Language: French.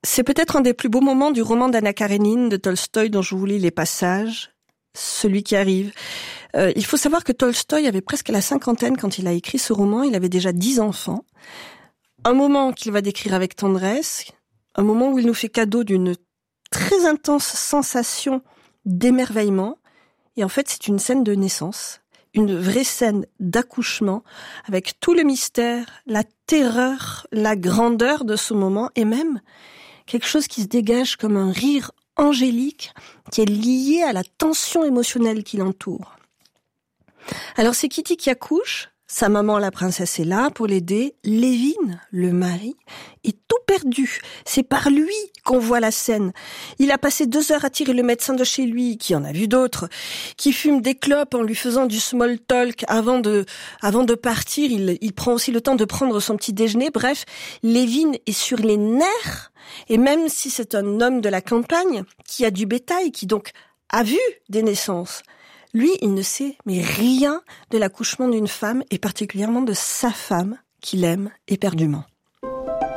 C'est peut-être un des plus beaux moments du roman d'Anna Karénine de Tolstoï dont je vous lis les passages, celui qui arrive. Il faut savoir que Tolstoï avait presque la cinquantaine quand il a écrit ce roman, il avait déjà 10 enfants. Un moment qu'il va décrire avec tendresse, un moment où il nous fait cadeau d'une très intense sensation d'émerveillement. Et en fait, c'est une scène de naissance, une vraie scène d'accouchement, avec tout le mystère, la terreur, la grandeur de ce moment, et même quelque chose qui se dégage comme un rire angélique qui est lié à la tension émotionnelle qui l'entoure. Alors c'est Kitty qui accouche, sa maman, la princesse, est là pour l'aider. Lévin, le mari, est tout perdu. C'est par lui qu'on voit la scène. Il a passé 2 heures à tirer le médecin de chez lui, qui en a vu d'autres, qui fume des clopes en lui faisant du small talk avant de partir. Il prend aussi le temps de prendre son petit déjeuner. Bref, Lévin est sur les nerfs. Et même si c'est un homme de la campagne, qui a du bétail, qui donc a vu des naissances, lui, il ne sait mais rien de l'accouchement d'une femme, et particulièrement de sa femme, qu'il aime éperdument.